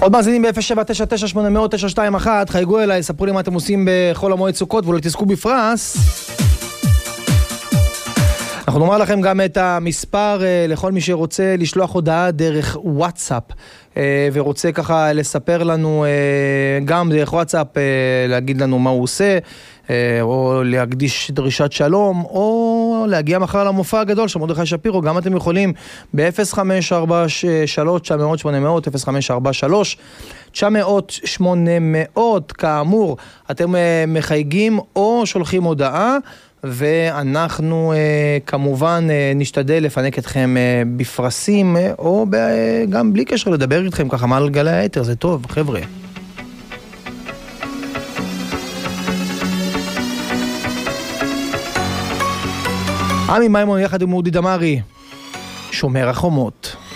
עוד מאזינים ב-0799-800-921, חייגו אליי, ספרו לי מה אתם עושים בחול המועד סוכות ואולי תזכו בפרס. אנחנו נאמר לכם גם את המספר לכל מי שרוצה לשלוח הודעה דרך וואטסאפ ורוצה ככה לספר לנו גם דרך וואטסאפ, להגיד לנו מה הוא עושה, או להקדיש דרישת שלום, או להגיע מחר למופע הגדול של מרדכי שפירו. גם אתם יכולים ב-0543-900-800, 0543-900-800. כאמור, אתם מחייגים או שולחים הודעה, ואנחנו כמובן נשתדל לפנק אתכם בפרסים, או גם בלי קשר לדבר איתכם ככה מעל גלי היתר. זה טוב, חבר'ה. עמי מימון יחד עם אודי דמרי, שומר החומות.